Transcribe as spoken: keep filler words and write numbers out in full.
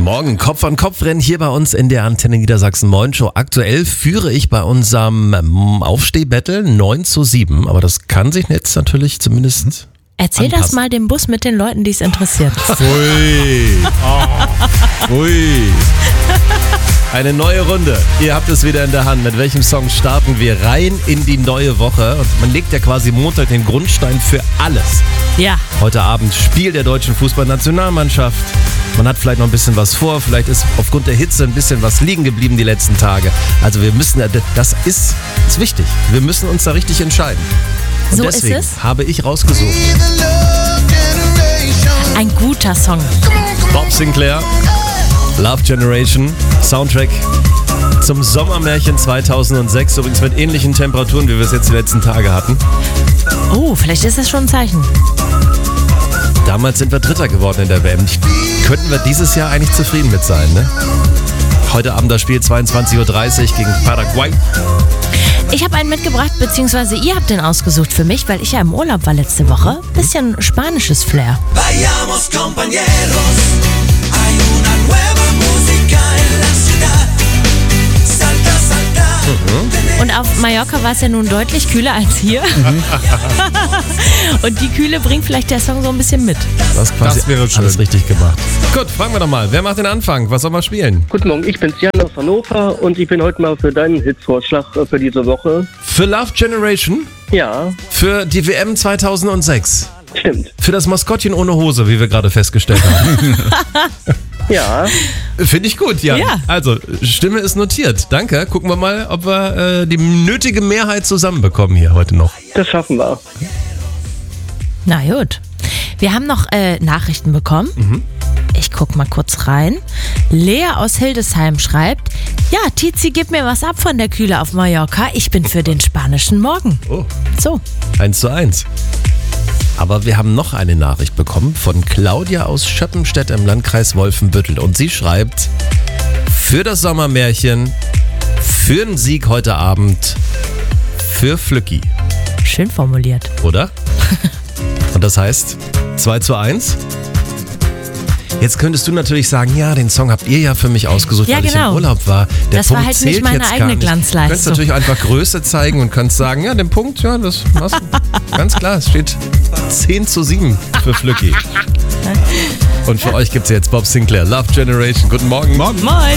Morgen, Kopf an Kopf rennen hier bei uns in der Antenne Niedersachsen Morning Show. Aktuell führe ich bei unserem Aufstehbattle neun zu sieben, aber das kann sich jetzt natürlich zumindest Erzähl anpassen. das mal dem Bus mit den Leuten, die es interessiert. Ui. Oh. Ui. Eine neue Runde. Ihr habt es wieder in der Hand. Mit welchem Song starten wir rein in die neue Woche? Und man legt ja quasi Montag den Grundstein für alles. Ja. Heute Abend Spiel der deutschen Fußballnationalmannschaft. Man hat vielleicht noch ein bisschen was vor. Vielleicht ist aufgrund der Hitze ein bisschen was liegen geblieben die letzten Tage. Also wir müssen, das ist, ist wichtig. Wir müssen uns da richtig entscheiden. Und So deswegen ist es. habe ich rausgesucht. Ein guter Song. Bob Sinclair, Love Generation, Soundtrack zum Sommermärchen zweitausendsechs. Übrigens mit ähnlichen Temperaturen, wie wir es jetzt die letzten Tage hatten. Oh, vielleicht ist das schon ein Zeichen. Damals sind wir Dritter geworden in der W M. Könnten wir dieses Jahr eigentlich zufrieden mit sein, ne? Heute Abend das Spiel zweiundzwanzig Uhr dreißig gegen Paraguay. Ich habe einen mitgebracht, beziehungsweise ihr habt den ausgesucht für mich, weil ich ja im Urlaub war letzte Woche. Bisschen spanisches Flair. Vayamos compañeros, hay una nueva música en la ciudad. Salta, salta. Und auf Mallorca war es ja nun deutlich kühler als hier. Und die Kühle bringt vielleicht der Song so ein bisschen mit. Das, quasi Das wäre schön. alles richtig gemacht. Gut, fragen wir doch mal. Wer macht den Anfang? Was soll man spielen? Guten Morgen, ich bin's Jan aus Hannover und ich bin heute mal für deinen Hitvorschlag äh, für diese Woche. Für Love Generation? Ja, Für die W M zweitausendsechs? stimmt. Für das Maskottchen ohne Hose, wie wir gerade festgestellt haben. Ja, Finde ich gut, Jan. Ja. Also, Stimme ist notiert. Danke. Gucken wir mal, ob wir äh, die nötige Mehrheit zusammenbekommen hier heute noch. das schaffen wir. Na gut. Wir haben noch äh, Nachrichten bekommen. Mhm. Ich guck mal kurz rein. Lea aus Hildesheim schreibt: Ja, Tizi, gib mir was ab von der Kühle auf Mallorca. Ich bin für den spanischen Morgen. Oh, So. eins zu eins. Aber wir haben noch eine Nachricht bekommen von Claudia aus Schöppenstedt im Landkreis Wolfenbüttel. Und sie schreibt: Für das Sommermärchen, für den Sieg heute Abend, für Flücki. Schön formuliert. Oder? Und das heißt zwei zu eins. Jetzt könntest du natürlich sagen, ja, den Song habt ihr ja für mich ausgesucht, Ja, weil ich genau. im Urlaub war. Der Das war Punkt halt nicht zählt meine jetzt eigene gar nicht. Glanzleistung. Du kannst natürlich einfach Größe zeigen und kannst sagen, ja, den Punkt, ja, das war's. Ganz klar, es steht zehn zu sieben für Flücki. Und für euch gibt's jetzt Bob Sinclair, Love Generation. Guten Morgen. Morgen. Moin.